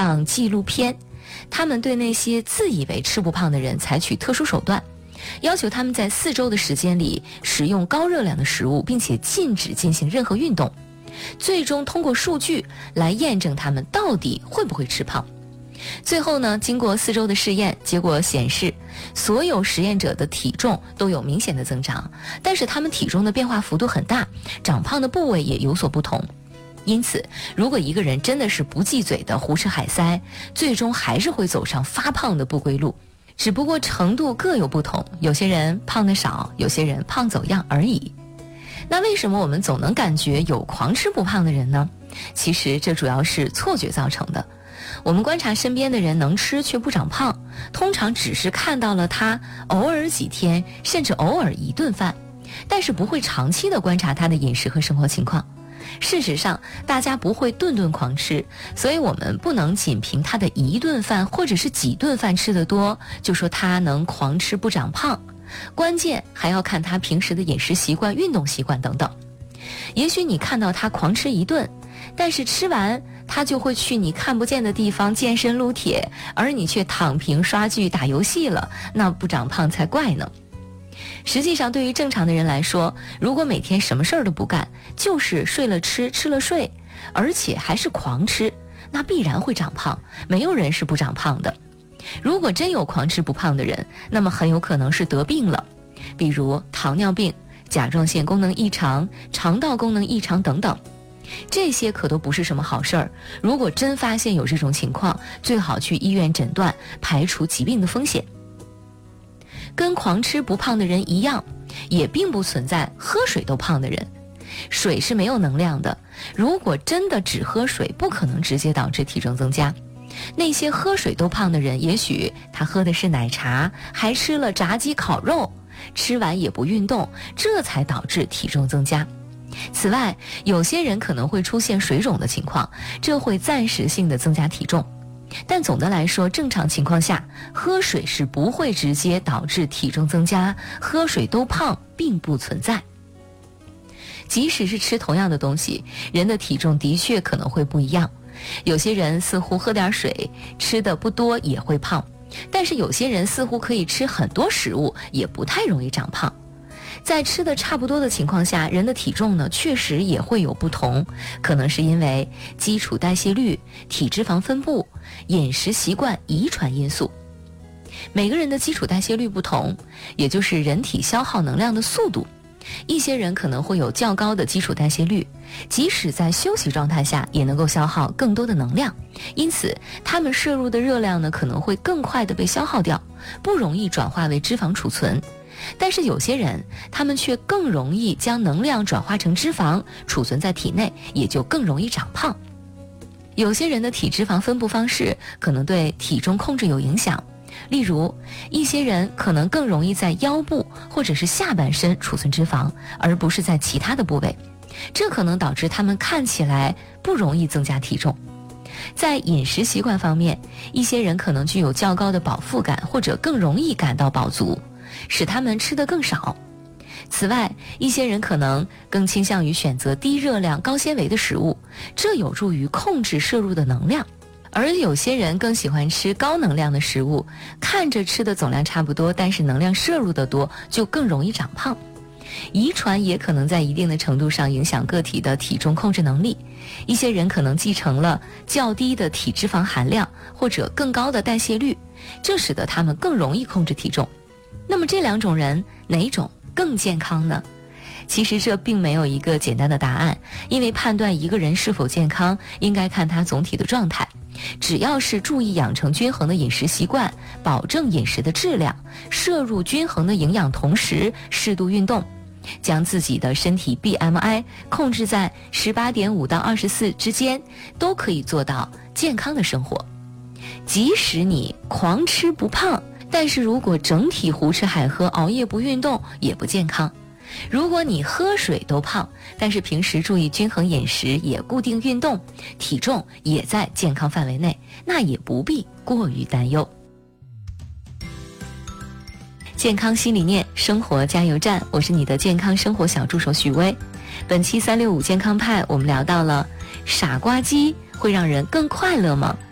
档纪录片，他们对那些自以为吃不胖的人采取特殊手段，要求他们在4周的时间里食用高热量的食物，并且禁止进行任何运动，最终通过数据来验证他们到底会不会吃胖。最后呢，经过4周的试验，结果显示所有实验者的体重都有明显的增长，但是他们体重的变化幅度很大，长胖的部位也有所不同。因此，如果一个人真的是不忌嘴的胡吃海塞，最终还是会走上发胖的不归路，只不过程度各有不同，有些人胖得少，有些人胖走样而已。那为什么我们总能感觉有狂吃不胖的人呢？其实这主要是错觉造成的。我们观察身边的人能吃却不长胖，通常只是看到了他偶尔几天，甚至偶尔1顿饭，但是不会长期的观察他的饮食和生活情况。事实上，大家不会顿顿狂吃，所以我们不能仅凭他的1顿饭或者是几顿饭吃得多，就说他能狂吃不长胖。关键还要看他平时的饮食习惯、运动习惯等等。也许你看到他狂吃1顿，但是吃完他就会去你看不见的地方健身撸铁，而你却躺平刷剧打游戏了，那不长胖才怪呢。实际上，对于正常的人来说，如果每天什么事儿都不干，就是睡了吃，吃了睡，而且还是狂吃，那必然会长胖，没有人是不长胖的。如果真有狂吃不胖的人，那么很有可能是得病了，比如糖尿病、甲状腺功能异常、肠道功能异常等等。这些可都不是什么好事儿，如果真发现有这种情况，最好去医院诊断，排除疾病的风险。跟狂吃不胖的人一样，也并不存在喝水都胖的人。水是没有能量的，如果真的只喝水，不可能直接导致体重增加。那些喝水都胖的人，也许他喝的是奶茶，还吃了炸鸡烤肉，吃完也不运动，这才导致体重增加。此外，有些人可能会出现水肿的情况，这会暂时性的增加体重。但总的来说，正常情况下，喝水是不会直接导致体重增加，喝水都胖并不存在。即使是吃同样的东西，人的体重的确可能会不一样。有些人似乎喝点水，吃的不多也会胖，但是有些人似乎可以吃很多食物，也不太容易长胖。在吃的差不多的情况下，人的体重呢确实也会有不同，可能是因为基础代谢率、体脂肪分布、饮食习惯、遗传因素。每个人的基础代谢率不同，也就是人体消耗能量的速度。一些人可能会有较高的基础代谢率，即使在休息状态下也能够消耗更多的能量，因此他们摄入的热量呢可能会更快的被消耗掉，不容易转化为脂肪储存。但是有些人，他们却更容易将能量转化成脂肪储存在体内，也就更容易长胖。有些人的体脂肪分布方式可能对体重控制有影响，例如一些人可能更容易在腰部或者是下半身储存脂肪，而不是在其他的部位，这可能导致他们看起来不容易增加体重。在饮食习惯方面，一些人可能具有较高的饱腹感，或者更容易感到饱足，使他们吃得更少。此外，一些人可能更倾向于选择低热量、高纤维的食物，这有助于控制摄入的能量。而有些人更喜欢吃高能量的食物，看着吃的总量差不多，但是能量摄入的多，就更容易长胖。遗传也可能在一定的程度上影响个体的体重控制能力，一些人可能继承了较低的体脂肪含量或者更高的代谢率，这使得他们更容易控制体重。那么这2种人哪种更健康呢？其实这并没有一个简单的答案，因为判断一个人是否健康，应该看他总体的状态。只要是注意养成均衡的饮食习惯，保证饮食的质量，摄入均衡的营养，同时适度运动，将自己的身体 BMI 控制在18.5到24之间，都可以做到健康的生活。即使你狂吃不胖，但是如果整体胡吃海喝、熬夜不运动，也不健康。如果你喝水都胖，但是平时注意均衡饮食，也固定运动，体重也在健康范围内，那也不必过于担忧。健康新理念，生活加油站，我是你的健康生活小助手许巍。本期365健康派，我们聊到了傻瓜鸡会让人更快乐吗？